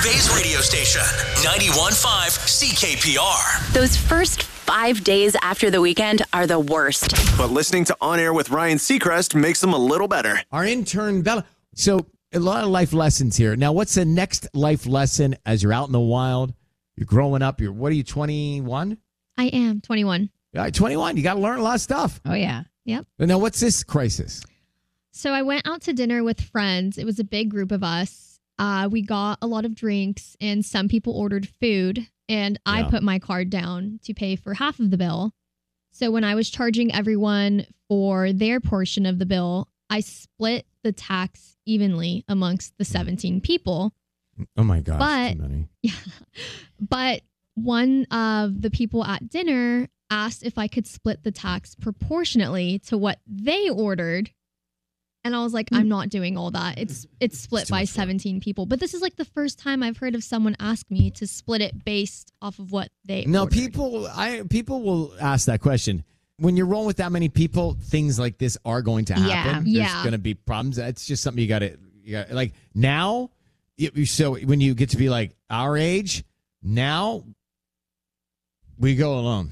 Bay's radio station, 91.5 CKPR. Those first 5 days after the weekend are the worst. But listening to On Air with Ryan Seacrest makes them a little better. Our intern, Bella. So a lot of life lessons here. Now, what's the next life lesson as you're out in the wild? You're growing up. What are you, 21? I am 21. 21. You got to learn a lot of stuff. Oh, yeah. Yep. But now, what's this crisis? So I went out to dinner with friends. It was a big group of us. We got a lot of drinks and some people ordered food. And I put my card down to pay for half of the bill. So when I was charging everyone for their portion of the bill, I split the tax evenly amongst the 17 people. Oh, my gosh. But, too many. Yeah, but one of the people at dinner asked if I could split the tax proportionately to what they ordered. And I was like, I'm not doing all that. It's split by 17 people. But this is like the first time I've heard of someone ask me to split it based off of what they ordered. People will ask that question. When you're rolling with that many people, things like this are going to happen. Yeah. There's going to be problems. It's just something you got to like now. So when you get to be like our age, now we go alone.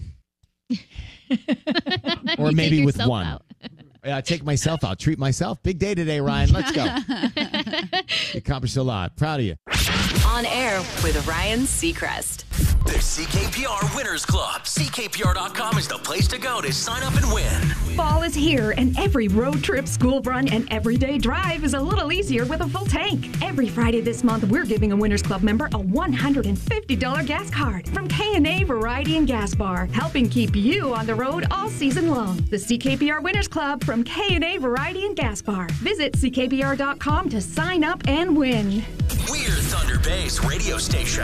Or maybe with one. Out. I take myself out, treat myself. Big day today, Ryan. Let's go. You accomplished a lot. Proud of you. On Air with Ryan Seacrest. There's CKPR Winners Club. CKPR.com is the place to go to sign up and win. Fall is here, and every road trip, school run, and everyday drive is a little easier with a full tank. Every Friday this month, we're giving a Winners Club member a $150 gas card from K&A Variety and Gas Bar, helping keep you on the road all season long. The CKPR Winners Club from K&A Variety and Gas Bar. Visit CKPR.com to sign up and win. We're Thunder Bay's radio station,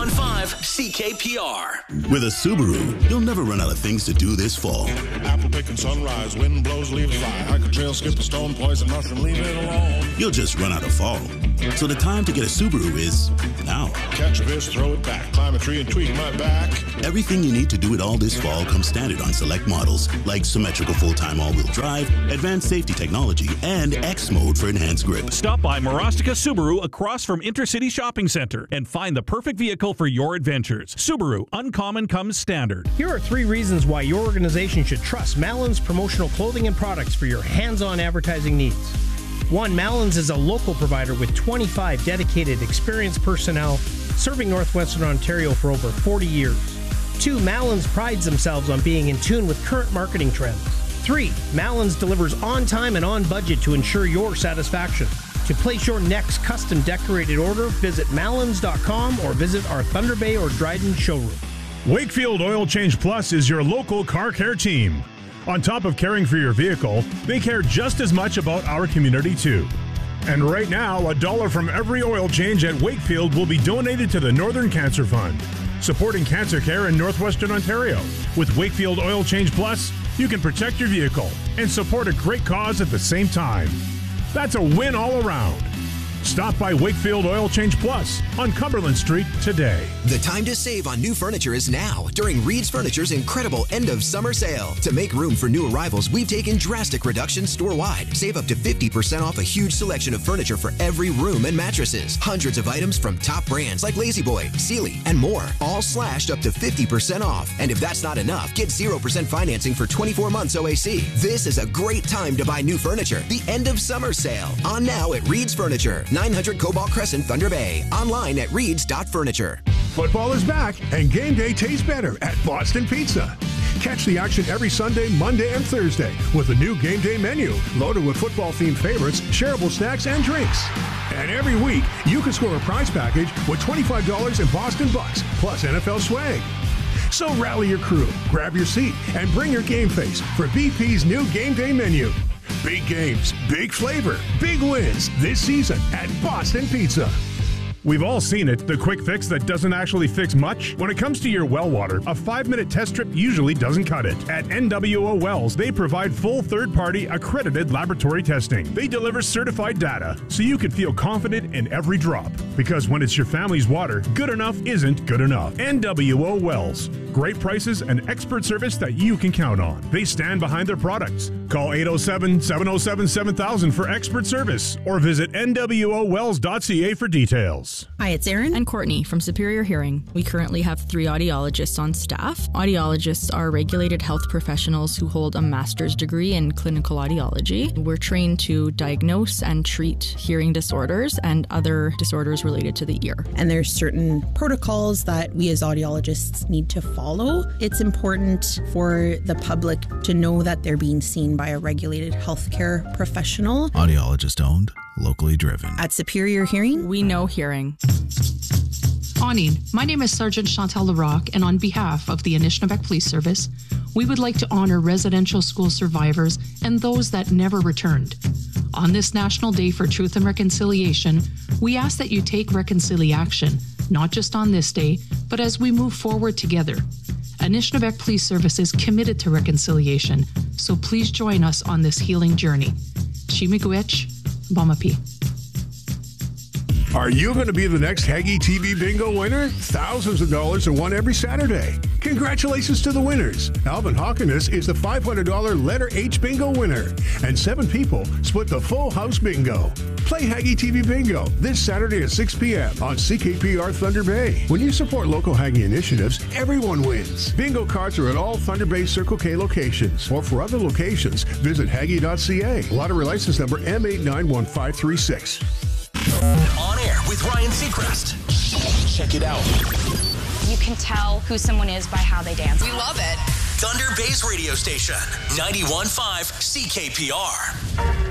91.5 CKPR. With a Subaru, you'll never run out of things to do this fall. Apple pick and sunrise, wind blows, leaves fly. Hike a trail, skip a stone, poison mushroom, leave it alone. You'll just run out of fall. So the time to get a Subaru is now. Catch a fish, throw it back, climb a tree and tweak my back. Everything you need to do it all this fall comes standard on select models, like symmetrical full-time all-wheel drive, advanced safety technology, and X mode for enhanced grip. Stop by Marostica Subaru across from Intercity Shopping Center and find the perfect vehicle for your adventures. Subaru, uncommon comes standard. Here are 3 reasons why your organization should trust Malins promotional clothing and products for your hands-on advertising needs. 1, Malins is a local provider with 25 dedicated, experienced personnel serving Northwestern Ontario for over 40 years. 2, Malins prides themselves on being in tune with current marketing trends. 3, Malins delivers on time and on budget to ensure your satisfaction. To place your next custom decorated order, visit Malins.com or visit our Thunder Bay or Dryden showroom. Wakefield Oil Change Plus is your local car care team. On top of caring for your vehicle, they care just as much about our community too. And right now, $1 from every oil change at Wakefield will be donated to the Northern Cancer Fund, supporting cancer care in Northwestern Ontario. With Wakefield Oil Change Plus, you can protect your vehicle and support a great cause at the same time. That's a win all around. Stop by Wakefield Oil Change Plus on Cumberland Street today. The time to save on new furniture is now during Reed's Furniture's incredible end of summer sale. To make room for new arrivals, we've taken drastic reductions store-wide. Save up to 50% off a huge selection of furniture for every room and mattresses. Hundreds of items from top brands like La-Z-Boy, Sealy, and more, all slashed up to 50% off. And if that's not enough, get 0% financing for 24 months OAC. This is a great time to buy new furniture. The end of summer sale. On now at Reed's Furniture, 900 Cobalt Crescent, Thunder Bay. Online at reeds.furniture. Football is back, and game day tastes better at Boston Pizza. Catch the action every Sunday, Monday, and Thursday with a new game day menu loaded with football-themed favorites, shareable snacks, and drinks. And every week, you can score a prize package with $25 in Boston Bucks plus NFL swag. So rally your crew, grab your seat, and bring your game face for BP's new game day menu. Big games, big flavor, big wins this season at Boston Pizza. We've all seen it, the quick fix that doesn't actually fix much. When it comes to your well water, a 5-minute test strip usually doesn't cut it. At NWO Wells, they provide full third-party accredited laboratory testing. They deliver certified data, so you can feel confident in every drop. Because when it's your family's water, good enough isn't good enough. NWO Wells. great prices and expert service that you can count on. They stand behind their products. Call 807-707-7000 for expert service or visit nwowells.ca for details. Hi, it's Erin and Courtney from Superior Hearing. We currently have 3 audiologists on staff. Audiologists are regulated health professionals who hold a master's degree in clinical audiology. We're trained to diagnose and treat hearing disorders and other disorders related to the ear. And there's certain protocols that we as audiologists need to follow. It's important for the public to know that they're being seen by a regulated healthcare professional. Audiologist owned, locally driven. At Superior Hearing, we know hearing. Morning. My name is Sergeant Chantal Larocque, and on behalf of the Anishinaabe Police Service, we would like to honor residential school survivors and those that never returned. On this National Day for Truth and Reconciliation, we ask that you take reconciliation, not just on this day, but as we move forward together. Anishinaabe Police Service is committed to reconciliation, so please join us on this healing journey. Chimiguech, Bamapi. Are you going to be the next Haggy TV Bingo winner? Thousands of dollars are won every Saturday. Congratulations to the winners. Alvin Hawkins is the $500 letter H Bingo winner. And 7 people split the full house bingo. Play Haggy TV Bingo this Saturday at 6 p.m. on CKPR Thunder Bay. When you support local Haggy initiatives, everyone wins. Bingo cards are at all Thunder Bay Circle K locations. Or for other locations, visit Haggy.ca. Lottery license number M891536. On air with Ryan Seacrest. Check it out. You can tell who someone is by how they dance. We love it. Thunder Bay's radio station, 91.5 CKPR.